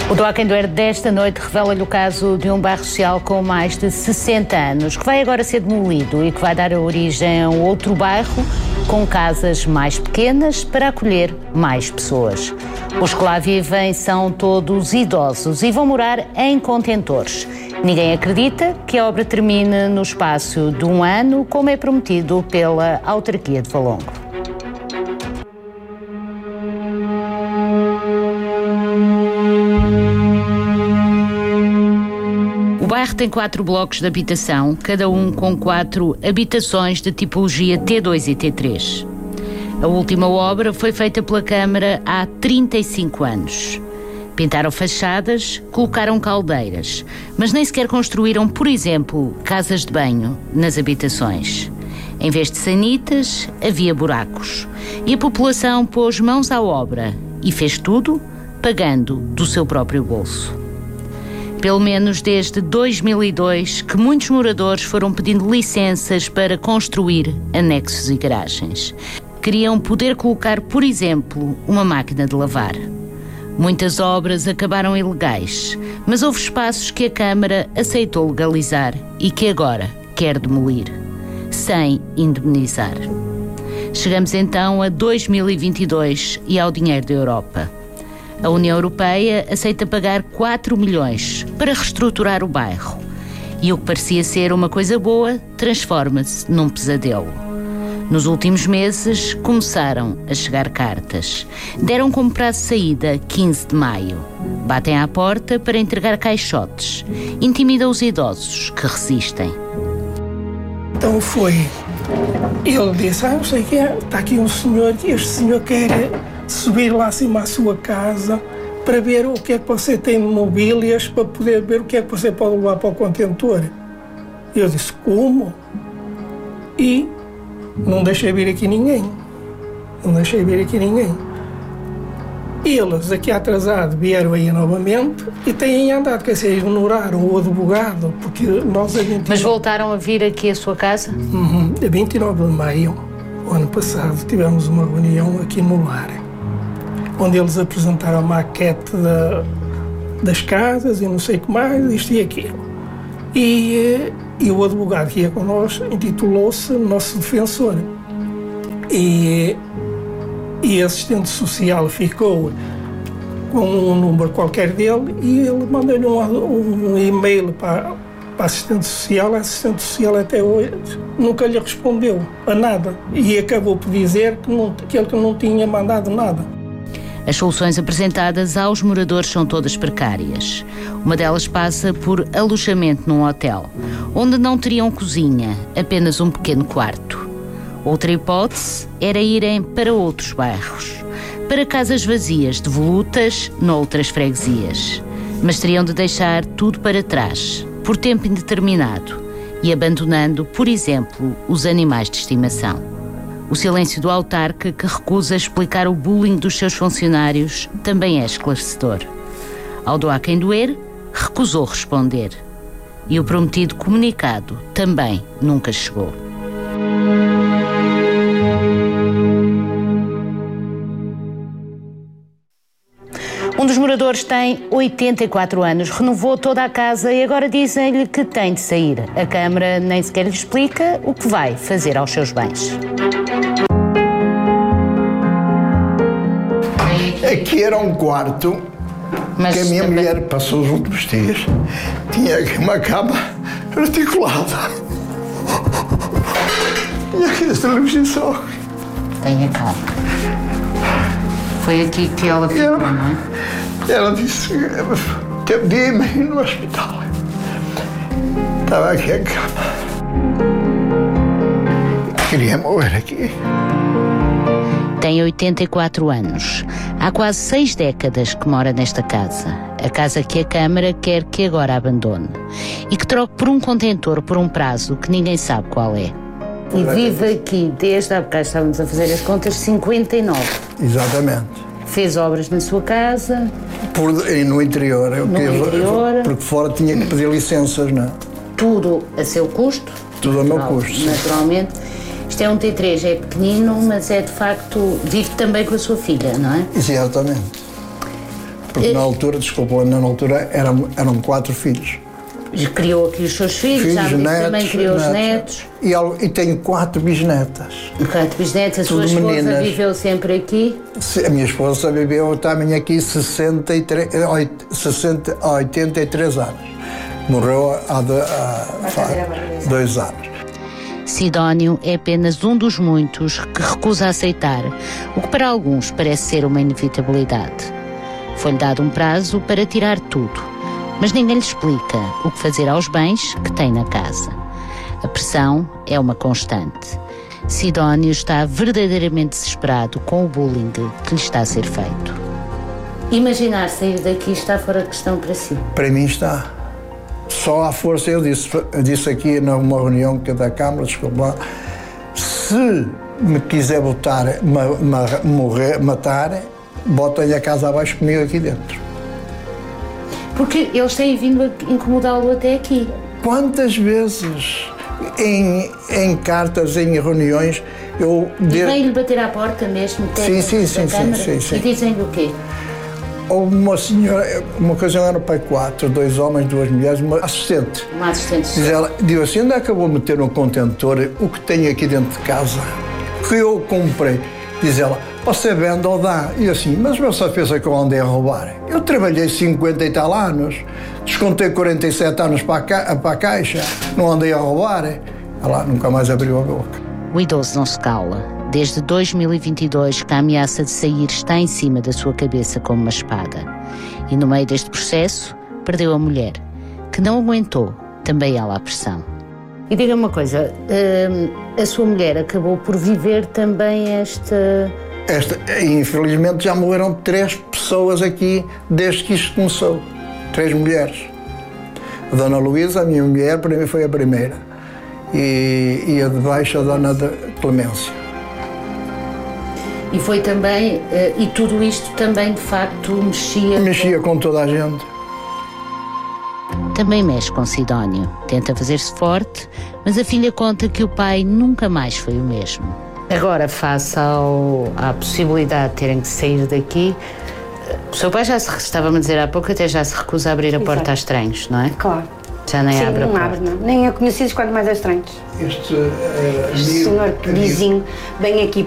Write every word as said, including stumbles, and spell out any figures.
O Do Há Quem Doer desta noite revela-lhe o caso de um bairro social com mais de sessenta anos, que vai agora ser demolido e que vai dar origem a um outro bairro com casas mais pequenas para acolher mais pessoas. Os que lá vivem são todos idosos e vão morar em contentores. Ninguém acredita que a obra termine no espaço de um ano, como é prometido pela autarquia de Valongo. O bairro tem quatro blocos de habitação, cada um com quatro habitações de tipologia T dois e T três. A última obra foi feita pela Câmara há trinta e cinco anos. Pintaram fachadas, colocaram caldeiras, mas nem sequer construíram, por exemplo, casas de banho nas habitações. Em vez de sanitas, havia buracos. E a população pôs mãos à obra e fez tudo pagando do seu próprio bolso. Pelo menos desde dois mil e dois que muitos moradores foram pedindo licenças para construir anexos e garagens. Queriam poder colocar, por exemplo, uma máquina de lavar. Muitas obras acabaram ilegais, mas houve espaços que a Câmara aceitou legalizar e que agora quer demolir, sem indemnizar. Chegamos então a dois mil e vinte e dois e ao dinheiro da Europa. A União Europeia aceita pagar quatro milhões para reestruturar o bairro. E o que parecia ser uma coisa boa transforma-se num pesadelo. Nos últimos meses começaram a chegar cartas. Deram como prazo de saída quinze de maio. Batem à porta para entregar caixotes. Intimidam os idosos que resistem. Então foi. Ele disse, ah, não sei o que é, está aqui um senhor e este senhor quer subir lá acima à sua casa para ver o que é que você tem de mobílias, para poder ver o que é que você pode levar para o contentor. Eu disse, como? E não deixei vir aqui ninguém. Não deixei vir aqui ninguém. Eles, aqui atrasados, vieram aí novamente e têm andado, quer dizer, ignoraram o advogado, porque nós a vinte e nove... Mas voltaram a vir aqui à sua casa? Uhum. A vinte e nove de maio, o ano passado, tivemos uma reunião aqui no lar, onde eles apresentaram a maquete da, das casas e não sei o que mais, isto e aquilo. E, e o advogado que ia connosco intitulou-se Nosso Defensor. E, e a assistente social ficou com um número qualquer dele e ele mandou-lhe um, um e-mail para, para a assistente social. A assistente social até hoje nunca lhe respondeu a nada e acabou por dizer que, não, que ele não tinha mandado nada. As soluções apresentadas aos moradores são todas precárias. Uma delas passa por alojamento num hotel, onde não teriam cozinha, apenas um pequeno quarto. Outra hipótese era irem para outros bairros, para casas vazias, devolutas, noutras freguesias. Mas teriam de deixar tudo para trás, por tempo indeterminado, e abandonando, por exemplo, os animais de estimação. O silêncio do autarca, que recusa explicar o bullying dos seus funcionários, também é esclarecedor. Ao Do Há Quem Doer, recusou responder. E o prometido comunicado também nunca chegou. Um dos moradores tem oitenta e quatro anos, renovou toda a casa e agora dizem-lhe que tem de sair. A Câmara nem sequer lhe explica o que vai fazer aos seus bens. Aqui era um quarto. Mas que a minha também... mulher passou os últimos dias. Tinha aqui uma cama articulada. E aqui a televisão. Tenha calma. Foi aqui que ela ficou, ela, não é? Ela disse que teve de ir no hospital. Estava aqui a cama. Queria morrer aqui. Tem oitenta e quatro anos. Há quase seis décadas que mora nesta casa. A casa que a Câmara quer que agora abandone. E que troque por um contentor por um prazo que ninguém sabe qual é. E vive aqui desde há bocado, estávamos a fazer as contas, cinquenta e nove. Exatamente. Fez obras na sua casa? Por, no interior. Eu no quis, interior. Porque fora tinha que pedir licenças, não é? Tudo a seu custo? Tudo a meu custo. Naturalmente. Isto é um T três, é pequenino, mas é de facto, vive também com a sua filha, não é? Exatamente. Porque na altura, desculpa, na altura eram, eram quatro filhos. E criou aqui os seus filhos, filhos já netos, também criou netos. os netos. E, e tenho quatro bisnetas. Quatro bisnetas, a sua esposa meninas. Viveu sempre aqui? A minha esposa viveu também aqui sessenta e três, sessenta, oitenta e três anos. Morreu há, de, há, há dois anos. Sidónio é apenas um dos muitos que recusa aceitar o que para alguns parece ser uma inevitabilidade. Foi-lhe dado um prazo para tirar tudo, mas ninguém lhe explica o que fazer aos bens que tem na casa. A pressão é uma constante. Sidónio está verdadeiramente desesperado com o bullying que lhe está a ser feito. Imaginar sair daqui está fora de questão para si? Para mim está. Só à força, eu disse, eu disse aqui numa reunião da Câmara, desculpa lá, se me quiser botar, ma, ma, morrer, matar, botem a casa abaixo comigo aqui dentro. Porque eles têm vindo a incomodá-lo até aqui. Quantas vezes, em, em cartas, em reuniões, eu... E de... vem-lhe bater à porta mesmo? Sim, sim, sim, sim, sim, sim. E dizem-lhe o quê? Houve uma senhora, uma ocasião era pai quatro, dois homens, duas mulheres, uma assistente. Uma assistente. Diz ela, diz assim, onde é que eu vou meter no contentor o que tenho aqui dentro de casa? Que eu comprei. Diz ela, você vende ou dá? E assim, mas você pensa que eu andei a roubar? Eu trabalhei cinquenta e tal anos, descontei quarenta e sete anos para a, ca para a caixa, não andei a roubar. Ela nunca mais abriu a boca. O idoso não se cala. Desde dois mil e vinte e dois que a ameaça de sair está em cima da sua cabeça como uma espada. E no meio deste processo, perdeu a mulher, que não aguentou também ela a pressão. E diga-me uma coisa, hum, a sua mulher acabou por viver também esta... esta... Infelizmente já morreram três pessoas aqui desde que isto começou. Três mulheres. A Dona Luísa, a minha mulher, para mim foi a primeira. E, e a de baixo, a Dona de Clemência. E foi também, uh, e tudo isto também de facto mexia... Mexia com, com toda a gente. Também mexe com Sidónio. Tenta fazer-se forte, mas a filha conta que o pai nunca mais foi o mesmo. Agora, face ao, à possibilidade de terem que sair daqui, o seu pai já se, estava-me a dizer há pouco, até já se recusa a abrir a Exato. porta a estranhos, não é? Claro. Já nem Sim, abre não a abre, porta. não. Nem a conhecidos, quanto mais a estranhos. Este, uh, este senhor vizinho vem aqui